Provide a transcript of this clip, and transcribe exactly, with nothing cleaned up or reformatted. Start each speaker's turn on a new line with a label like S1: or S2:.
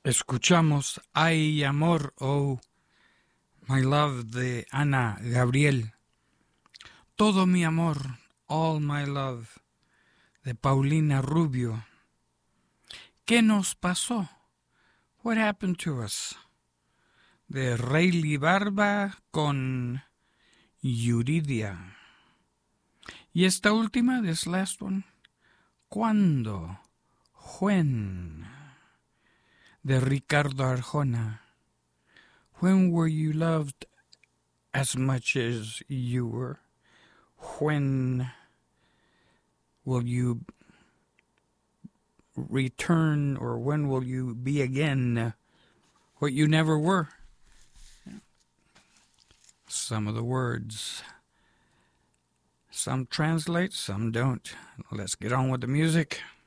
S1: Escuchamos Ay Amor, Oh My Love de Ana Gabriel. Todo mi amor, All My Love de Paulina Rubio. ¿Qué nos pasó? What happened to us? De Rayleigh Barba con Yuridia. Y esta última, this last one, ¿cuándo? When? De Ricardo Arjona. When were you loved as much as you were? When will you return, or when will you be again what you never were? Some of the words. Some translate, some don't. Let's get on with the music.